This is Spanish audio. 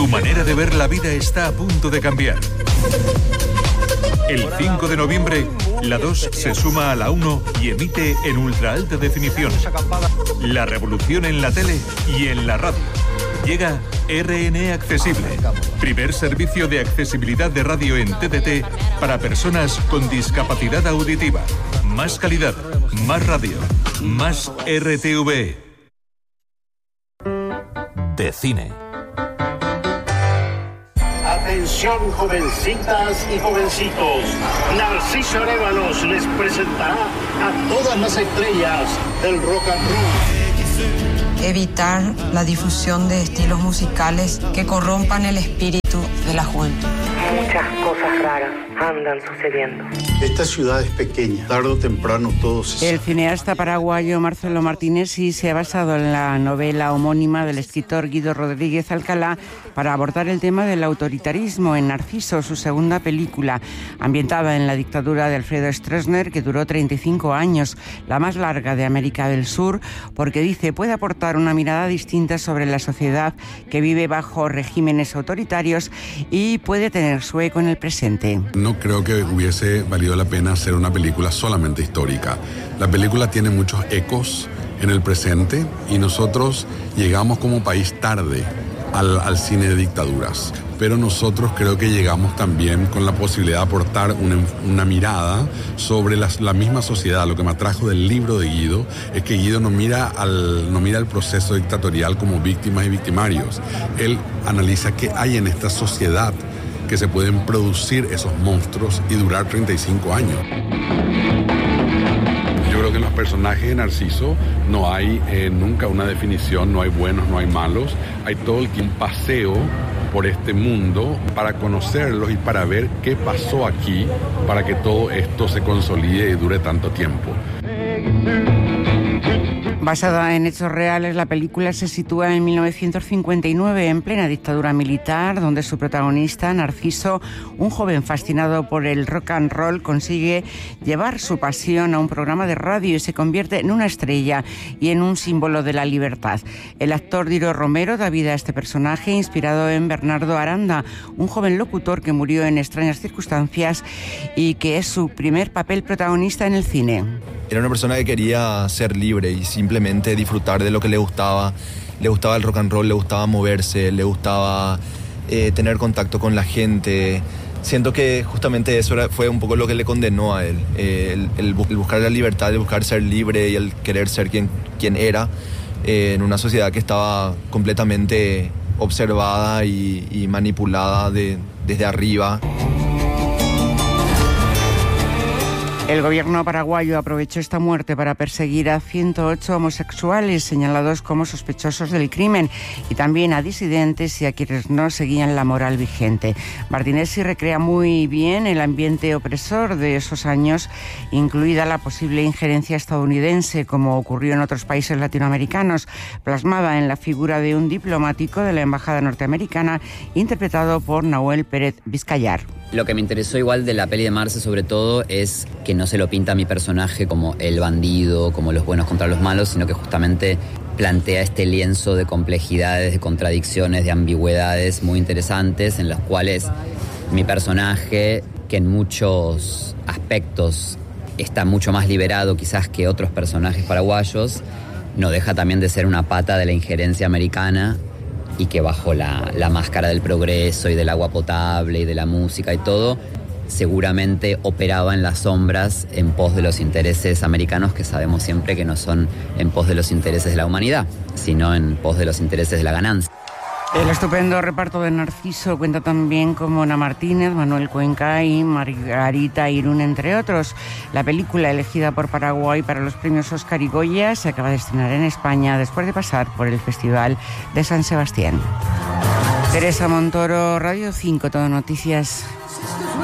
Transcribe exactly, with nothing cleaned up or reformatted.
Tu manera de ver la vida está a punto de cambiar. El cinco de noviembre, la dos se suma a la uno y emite en ultra alta definición. La revolución en la tele y en la radio. Llega R N E Accesible, primer servicio de accesibilidad de radio en T D T para personas con discapacidad auditiva. Más calidad, más radio, más R T V. De cine. Atención, jovencitas y jovencitos. Narciso Arévalos les presentará a todas las estrellas del rock and roll. Evitar la difusión de estilos musicales que corrompan el espíritu de la juventud. Muchas cosas raras andan sucediendo. Esta ciudad es pequeña, tarde o temprano todo se sabe. El cineasta paraguayo Marcelo Martinezzi se ha basado en la novela homónima del escritor Guido Rodríguez Alcalá para abordar el tema del autoritarismo en Narciso, su segunda película, ambientada en la dictadura de Alfredo Stroessner, que duró treinta y cinco años, la más larga de América del Sur, porque dice puede aportar una mirada distinta sobre la sociedad que vive bajo regímenes autoritarios y puede tener su eco en el presente. No creo que hubiese valido la pena hacer una película solamente histórica. La película tiene muchos ecos en el presente y nosotros llegamos como país tarde al, al cine de dictaduras. Pero nosotros creo que llegamos también con la posibilidad de aportar una, una mirada sobre la, la misma sociedad. Lo que me atrajo del libro de Guido es que Guido no mira, al, no mira el proceso dictatorial como víctimas y victimarios. Él analiza qué hay en esta sociedad que se pueden producir esos monstruos y durar treinta y cinco años. Yo creo que en los personajes de Narciso no hay eh, nunca una definición, no hay buenos, no hay malos. Hay todo el un paseo por este mundo para conocerlos y para ver qué pasó aquí para que todo esto se consolide y dure tanto tiempo. Basada en hechos reales, la película se sitúa en mil novecientos cincuenta y nueve, en plena dictadura militar, donde su protagonista, Narciso, un joven fascinado por el rock and roll, consigue llevar su pasión a un programa de radio y se convierte en una estrella y en un símbolo de la libertad. El actor Diro Romero da vida a este personaje, inspirado en Bernardo Aranda, un joven locutor que murió en extrañas circunstancias y que es su primer papel protagonista en el cine. Era una persona que quería ser libre y simplemente disfrutar de lo que le gustaba. Le gustaba el rock and roll, le gustaba moverse, le gustaba eh, tener contacto con la gente. Siento que justamente eso era, fue un poco lo que le condenó a él. Eh, el, el, el buscar la libertad, el buscar ser libre y el querer ser quien, quien era eh, en una sociedad que estaba completamente observada y, y manipulada de, desde arriba. El gobierno paraguayo aprovechó esta muerte para perseguir a ciento ocho homosexuales señalados como sospechosos del crimen y también a disidentes y a quienes no seguían la moral vigente. Martinezzi recrea muy bien el ambiente opresor de esos años, incluida la posible injerencia estadounidense, como ocurrió en otros países latinoamericanos, plasmada en la figura de un diplomático de la embajada norteamericana, interpretado por Nahuel Pérez Vizcayar. Lo que me interesó igual de la peli de Marce sobre todo es que no se lo pinta a mi personaje como el bandido, como los buenos contra los malos, sino que justamente plantea este lienzo de complejidades, de contradicciones, de ambigüedades muy interesantes en las cuales mi personaje, que en muchos aspectos está mucho más liberado quizás que otros personajes paraguayos, no deja también de ser una pata de la injerencia americana y que bajo la, la máscara del progreso y del agua potable y de la música y todo, seguramente operaba en las sombras en pos de los intereses americanos, que sabemos siempre que no son en pos de los intereses de la humanidad, sino en pos de los intereses de la ganancia. El estupendo reparto de Narciso cuenta también con Mona Martínez, Manuel Cuenca y Margarita Irún, entre otros. La película, elegida por Paraguay para los premios Oscar y Goya, se acaba de estrenar en España después de pasar por el Festival de San Sebastián. Teresa Montoro, Radio cinco, Todo Noticias.